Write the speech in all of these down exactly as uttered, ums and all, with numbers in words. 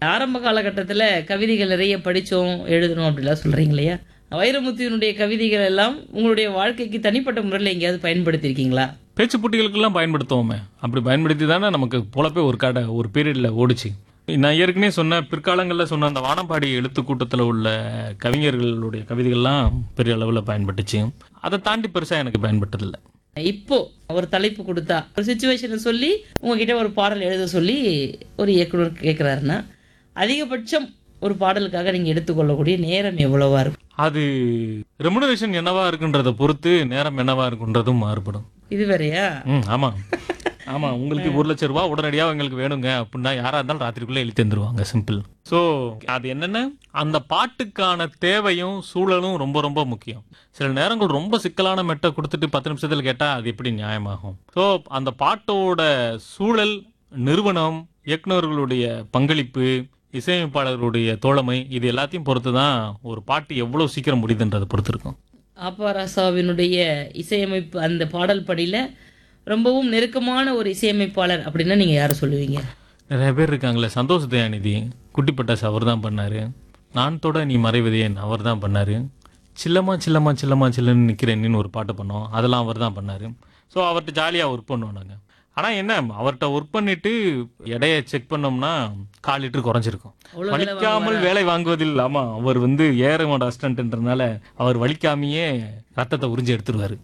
ஆரம்ப காலகட்டத்துல கவிதைகள் நிறைய படிச்சோம், எழுதணும் அப்படிலாம் சொல்றீங்க இல்லையா? வைரமுத்துவினுடைய கவிதைகள் எல்லாம் உங்களுடைய வாழ்க்கைக்கு தனிப்பட்ட முறையில எங்கேயாவது பயன்படுத்தியிருக்கீங்களா? பேச்சு போட்டிகளுக்கெல்லாம் பயன்படுத்துவோமே. அப்படி பயன்படுத்தி தானே நமக்கு பொழப்பே ஒரு கடை ஒரு பீரியட்ல ஓடுச்சு. நான் ஏற்கனவே சொன்ன பிற்காலங்களில் சொன்ன அந்த வானம்பாடி எழுத்து கூட்டத்தில் உள்ள கவிஞர்களுடைய கவிதைகள்லாம் பெரிய அளவில் பயன்பட்டுச்சு. அதை தாண்டி பெருசாக எனக்கு பயன்பட்டதில்லை. இப்போ ஒரு தலைப்பு கொடுத்தா ஒரு சுச்சுவேஷனை சொல்லி உங்ககிட்ட ஒரு பாடல் எழுத சொல்லி ஒரு இயக்குனர் கேட்குறாருன்னா அதிகபட்சம் ஒரு பாடலுக்காக நீங்க எடுத்துக்கொள்ளக்கூடிய நேரம் எவ்வளவா இருக்கும்? அது ரெமுனரேஷன் என்னவா இருக்குன்றதை பொறுத்து நேரம் என்னவா இருக்குன்றதும் மாறுபடும். இது வேறையா? ம் ஆமாம் ஆமாம் உங்களுக்கு ஒரு லட்சம் ரூபா உடனடியாக எங்களுக்கு வேணுங்க அப்படின்னா யாராக இருந்தாலும் ராத்திரிக்குள்ளே எழுதி தந்துருவாங்க. சிம்பிள். ஸோ அது என்னென்ன அந்த பாட்டுக்கான தேவையும் சூழலும் ரொம்ப ரொம்ப முக்கியம். சில நேரங்கள் ரொம்ப சிக்கலான மெட்டை கொடுத்துட்டு பத்து நிமிஷத்தில் கேட்டால் அது எப்படி நியாயமாகும்? ஸோ அந்த பாட்டோட சூழல், நிறுவனம், இயக்குநர்களுடைய பங்களிப்பு, இசையமைப்பாளர்களுடைய தோழமை, இது எல்லாத்தையும் பொறுத்து தான் ஒரு பாட்டு எவ்வளோ சீக்கிரம் முடியுதுன்றதை பொறுத்து இருக்கும். ஆபாராசாவினுடைய இசையமைப்பு அந்த பாடல் படியில ரொம்பவும் நெருக்கமான ஒரு இசையமைப்பாளர் அப்படின்னா நீங்க யாரை சொல்லுவீங்க? நிறைய பேர் இருக்காங்களே. சந்தோஷ் தயாநிதி, குட்டி பட்டாசு அவர் தான் பண்ணாரு. நான் தொட நீ மறைவதேன் அவர் தான் பண்ணாரு. சில்லம்மா சில்லம்மா சில்லம்மா சில்லன்னு நிற்கிறேன்னு ஒரு பாட்டு பண்ணோம், அதெல்லாம் அவர் தான் பண்ணாரு. ஸோ அவர்கிட்ட ஜாலியாக ஒர்க் பண்ணுவோம் நாங்கள். ஆனால் என்ன, அவர்கிட்ட ஒர்க் பண்ணிட்டு எடையை செக் பண்ணோம்னா கால் லிட்டர் குறைஞ்சிருக்கும். அவ்வளவு வேலை வலிக்காமல் வாங்குவாரா? வேலை வாங்குவதில் ஆமா, அவர் வந்து ஏரமோட அசிஸ்டன்ட்ன்றனால அவர் வலிக்காமையே ரத்தத்தை உறிஞ்சி எடுத்துருவாரு.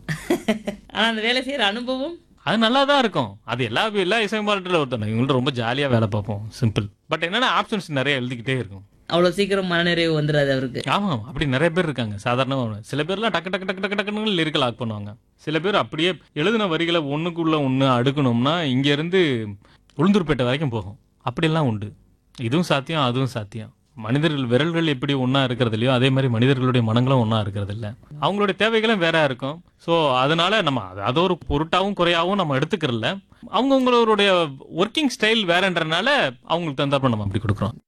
ஆனா அந்த வேலை செய்யற அனுபவம் அது நல்லா தான் இருக்கும். அது எல்லா எல்லா இசையமைப்பாளர்ல ஒருத்தர் இவங்கள்ட்ட ரொம்ப ஜாலியாக வேலை பார்ப்போம். சிம்பிள். பட் என்னன்னா ஆப்ஷன்ஸ் நிறைய எழுதிக்கிட்டே இருக்கும். அவ்வளவு சீக்கிரம் மனநிறைவு வந்துடாது அவருக்கு. ஆமாம், அப்படி நிறைய பேர் இருக்காங்க. சாதாரணமாக சில பேர்லாம் டக்கு டக்கு டக்கு டக்கு டக்குன்னு லிரிக்கல் ஆக் பண்ணுவாங்க. சில பேர் அப்படியே எழுதின வரிகளை ஒன்றுக்குள்ள ஒன்று அடுக்கணும்னா இங்கேருந்து உளுந்தூர்பேட்டை வரைக்கும் போகும். அப்படியெல்லாம் உண்டு. இதுவும் சாத்தியம், அதுவும் சாத்தியம். மனிதர்கள் விரல்கள் எப்படி ஒன்றா இருக்கிறது இல்லையோ அதே மாதிரி மனிதர்களுடைய மனங்களும் ஒன்றா இருக்கிறது இல்லை. அவங்களுடைய தேவைகளும் வேற இருக்கும். ஸோ அதனால நம்ம அது அதை ஒரு பொருட்டாவும் குறையாகவும் நம்ம எடுத்துக்கிறல. அவங்கவுங்களுடைய ஒர்க்கிங் ஸ்டைல் வேறன்றனால அவங்களுக்கு தந்தாப்ப நம்ம அப்படி கொடுக்குறோம்.